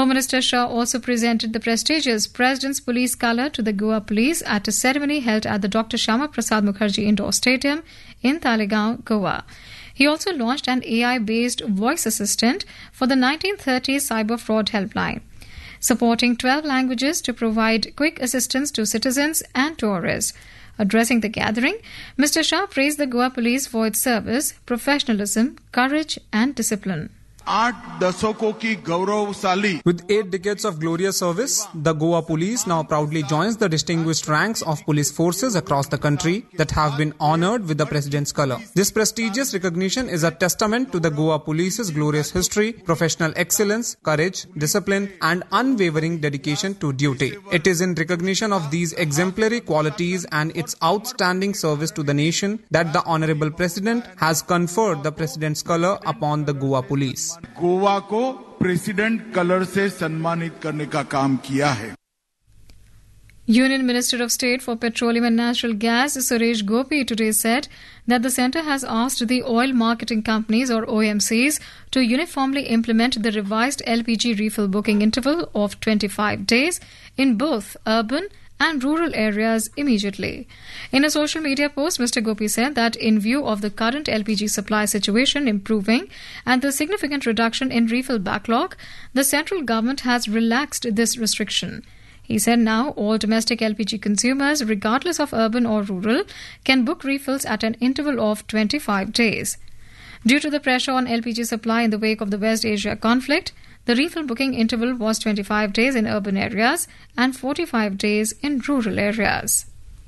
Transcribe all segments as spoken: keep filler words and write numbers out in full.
Home Minister Shah also presented the prestigious President's Police Colour to the Goa Police at a ceremony held at the Doctor Shyama Prasad Mukherjee Indoor Stadium in Talegaon, Goa. He also launched an A I-based voice assistant for the nineteen thirties cyber fraud helpline, supporting twelve languages to provide quick assistance to citizens and tourists. Addressing the gathering, Mister Shah praised the Goa Police for its service, professionalism, courage and discipline. With eight decades of glorious service, the Goa Police now proudly joins the distinguished ranks of police forces across the country that have been honoured with the President's Colour. This prestigious recognition is a testament to the Goa Police's glorious history, professional excellence, courage, discipline and unwavering dedication to duty. It is in recognition of these exemplary qualities and its outstanding service to the nation that the Honourable President has conferred the President's Colour upon the Goa Police. Goa को president colour से सम्मानित करने का काम किया है. Union Minister of State for Petroleum and Natural Gas Suresh Gopi today said that the centre has asked the oil marketing companies or O M Cs to uniformly implement the revised L P G refill booking interval of twenty-five days in both urban and rural areas immediately. In a social media post, Mister Gopi said that in view of the current L P G supply situation improving and the significant reduction in refill backlog, the central government has relaxed this restriction. He said now all domestic L P G consumers, regardless of urban or rural, can book refills at an interval of twenty-five days. Due to the pressure on L P G supply in the wake of the West Asia conflict, the refill booking interval was twenty-five days in urban areas and forty-five days in rural areas.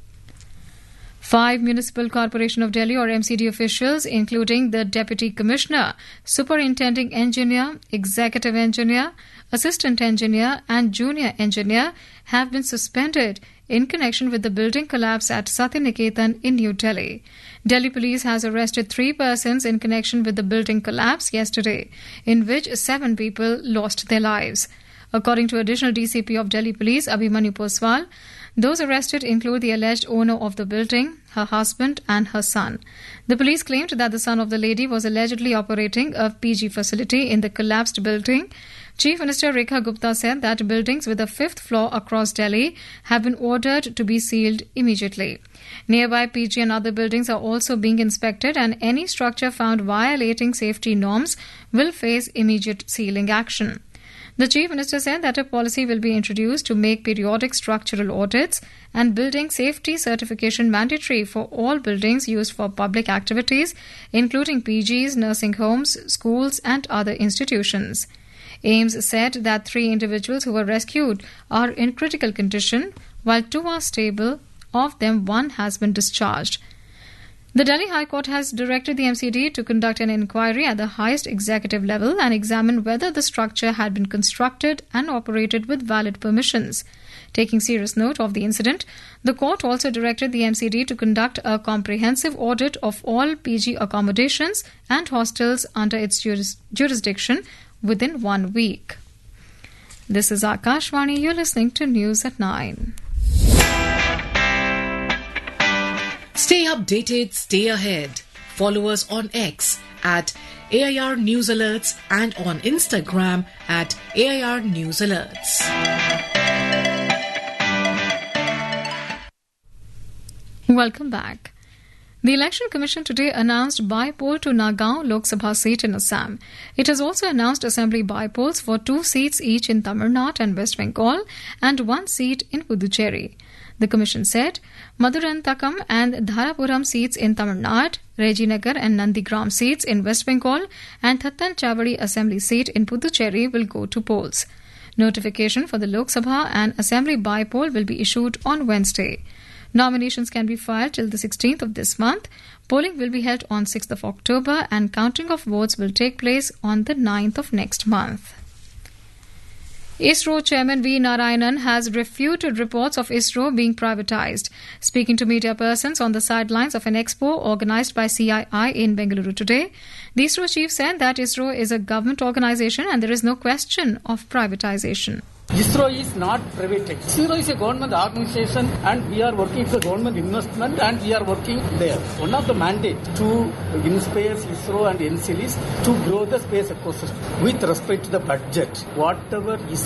Five Municipal Corporation of Delhi or M C D officials, including the Deputy Commissioner, Superintending Engineer, Executive Engineer, Assistant Engineer and Junior Engineer, have been suspended in connection with the building collapse at Satyaniketan in New Delhi. Delhi Police has arrested three persons in connection with the building collapse yesterday, in which seven people lost their lives. According to Additional D C P of Delhi Police, Abhimanyu Poswal, those arrested include the alleged owner of the building, her husband and her son. The police claimed that the son of the lady was allegedly operating a P G facility in the collapsed building. Chief Minister Rekha Gupta said that buildings with a fifth floor across Delhi have been ordered to be sealed immediately. Nearby P G and other buildings are also being inspected, and any structure found violating safety norms will face immediate sealing action. The Chief Minister said that a policy will be introduced to make periodic structural audits and building safety certification mandatory for all buildings used for public activities, including P Gs, nursing homes, schools and other institutions. A I M S said that three individuals who were rescued are in critical condition, while two are stable. Of them, one has been discharged. The Delhi High Court has directed the M C D to conduct an inquiry at the highest executive level and examine whether the structure had been constructed and operated with valid permissions. Taking serious note of the incident, the court also directed the M C D to conduct a comprehensive audit of all P G accommodations and hostels under its juris- jurisdiction within one week. This is Akashvani. You're listening to News at nine. Stay updated, stay ahead. Follow us on X at A I R News Alerts and on Instagram at A I R News Alerts. Welcome back. The Election Commission today announced by-poll to Nagaon Lok Sabha seat in Assam. It has also announced assembly by-polls for two seats each in Tamil Nadu and West Bengal and one seat in Puducherry. The Commission said Madurantakam and Dharapuram seats in Tamil Nadu, Rajinagar and Nandigram seats in West Bengal and Thattan Chavadi Assembly seat in Puducherry will go to polls. Notification for the Lok Sabha and Assembly by-poll will be issued on Wednesday. Nominations can be filed till the sixteenth of this month. Polling will be held on sixth of October and counting of votes will take place on the ninth of next month. ISRO Chairman V. Narayanan has refuted reports of ISRO being privatized. Speaking to media persons on the sidelines of an expo organized by C I I in Bengaluru today, the ISRO chief said that ISRO is a government organization and there is no question of privatization. ISRO is not private. ISRO is a government organization and we are working for government investment and we are working there. One of the mandates to inspire ISRO and N C L is to grow the space ecosystem with respect to the budget. Whatever is